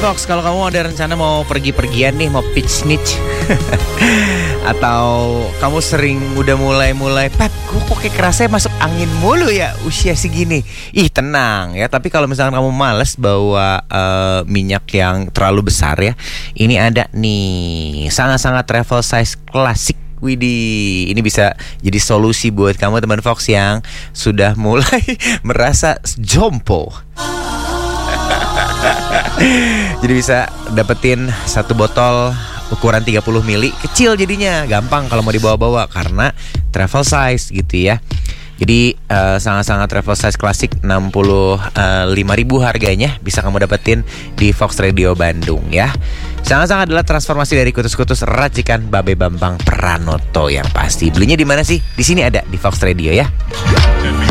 Fox, kalau kamu ada rencana mau pergi-pergian nih, mau pitch niche atau kamu udah mulai Pep, kok kayak kerasa masuk angin mulu ya usia segini. Ih, tenang ya. Tapi kalau misalkan kamu males bawa minyak yang terlalu besar ya, ini ada nih sangat-sangat travel size klasik. Widih, ini bisa jadi solusi buat kamu teman Fox yang sudah mulai merasa jompo. Jadi bisa dapetin satu botol ukuran 30 mili, kecil jadinya, gampang kalau mau dibawa-bawa karena travel size gitu ya. Jadi sangat-sangat travel size klasik, 65.000 harganya, bisa kamu dapetin di Fox Radio Bandung ya. Sangat-sangat adalah transformasi dari kutus-kutus racikan Babe Bambang Pranoto yang pasti. Belinya di mana sih? Di sini ada di Fox Radio ya.